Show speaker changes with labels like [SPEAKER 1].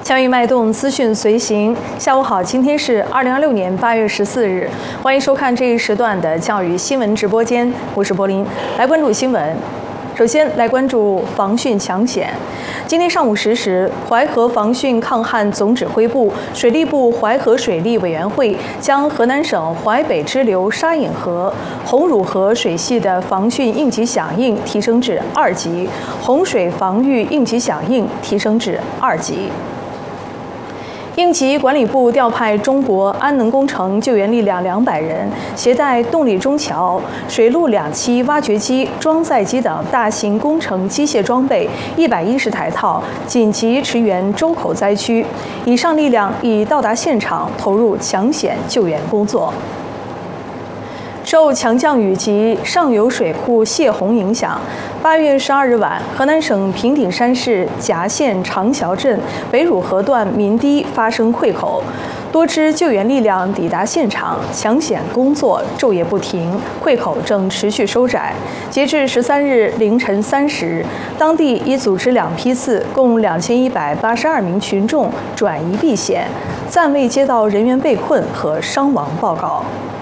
[SPEAKER 1] 教育脉动，资讯随行。下午好，今天是2026年8月14日，欢迎收看这一时段的教育新闻直播间，我是柏林。来关注新闻。首先来关注防汛抢险。今天上午10时，淮河防汛抗旱总指挥部、水利部淮河水利委员会将河南省淮北支流沙引河、红汝河水系的防汛应急响应提升至2级，洪水防御应急响应提升至2级。应急管理部调派中国安能工程救援力量200人，携带动力中桥、水陆两栖挖掘机、装载机等大型工程机械装备110台套，紧急驰援周口灾区。以上力量已到达现场，投入抢险救援工作。受强降雨及上游水库泄洪影响，8月12日晚，河南省平顶山市夹县长桥镇北汝河段民堤发生溃口，多支救援力量抵达现场，抢险工作昼夜不停，溃口正持续收窄。截至13日凌晨3时，当地已组织2批次，共2182名群众转移避险，暂未接到人员被困和伤亡报告。